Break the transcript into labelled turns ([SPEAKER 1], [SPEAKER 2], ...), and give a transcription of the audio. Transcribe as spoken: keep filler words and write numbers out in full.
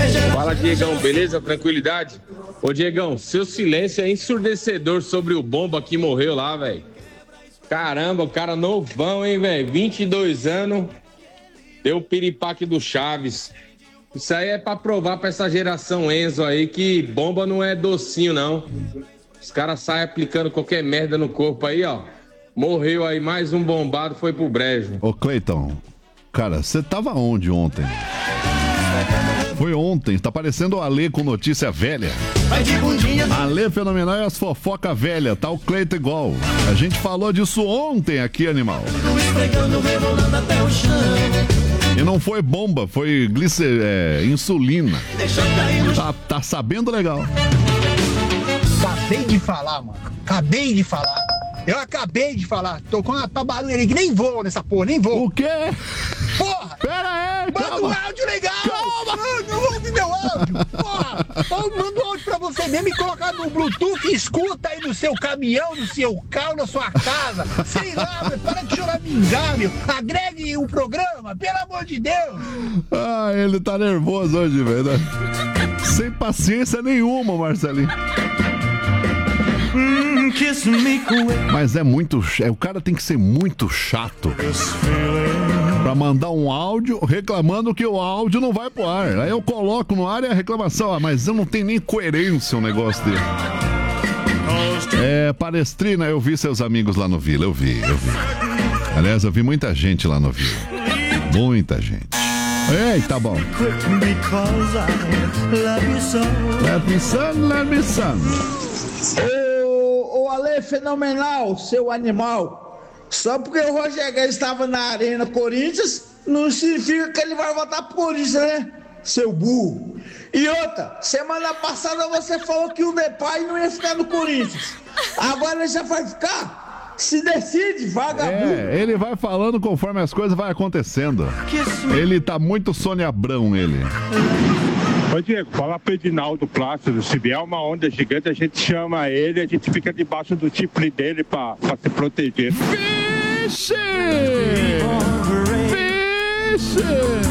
[SPEAKER 1] Fala, Diegão, beleza? Tranquilidade? Ô, Diegão, seu silêncio é ensurdecedor sobre o Bomba que morreu lá, velho. Caramba, o cara novão, hein, velho? vinte e dois anos, deu o piripaque do Chaves. Isso aí é pra provar pra essa geração Enzo aí que bomba não é docinho, não. Os caras saem aplicando qualquer merda no corpo aí, ó. Morreu aí, mais um bombado, foi pro brejo.
[SPEAKER 2] Ô, Cleiton, cara, você tava onde ontem? Foi ontem, tá parecendo o Alê com notícia velha. Alê fenomenal e as fofoca velha, tá o Cleiton igual. A gente falou disso ontem aqui, animal. E não foi bomba, foi glicer, é, insulina. Tá, tá sabendo legal.
[SPEAKER 3] Acabei de falar, mano. Acabei de falar. Eu acabei de falar. Tô com uma tabarulha ali que nem vou nessa porra, nem vou.
[SPEAKER 2] O quê?
[SPEAKER 3] Porra!
[SPEAKER 2] Pera aí,
[SPEAKER 3] manda
[SPEAKER 2] calma.
[SPEAKER 3] um áudio legal!
[SPEAKER 2] Calma!
[SPEAKER 3] Não vou ouvir meu áudio! Porra! Eu mando um áudio pra você mesmo e colocar no Bluetooth e escuta aí no seu caminhão, no seu carro, na sua casa. Sei lá, meu, para de choramingar, meu. Agregue o programa, pelo amor de Deus!
[SPEAKER 2] Ah, ele tá nervoso hoje, velho. Sem paciência nenhuma, Marcelinho. Mas é muito... É, o cara tem que ser muito chato pra mandar um áudio reclamando que o áudio não vai pro ar. Aí eu coloco no ar e a reclamação, ah, mas eu não tenho nem coerência um negócio dele. É, Palestrina, eu vi seus amigos lá no Vila, eu vi, eu vi. Aliás, eu vi muita gente lá no Vila. Muita gente. Ei, tá bom. Let me son, let me son.
[SPEAKER 4] Ô, ô Ale fenomenal, seu animal. Só porque o Roger Guedes estava na Arena Corinthians, não significa que ele vai voltar pro Corinthians, né? Seu burro. E outra, semana passada você falou que o Depay não ia ficar no Corinthians. Agora ele já vai ficar? Se decide, vagabundo.
[SPEAKER 2] É, ele vai falando conforme as coisas vai acontecendo. Ele tá muito Sônia Abrão, ele.
[SPEAKER 5] Ô Diego, fala pro Edinaldo Plácido, se vier uma onda gigante, a gente chama ele, a gente fica debaixo do chifre dele pra, pra se proteger.
[SPEAKER 2] Vixe! Vixe!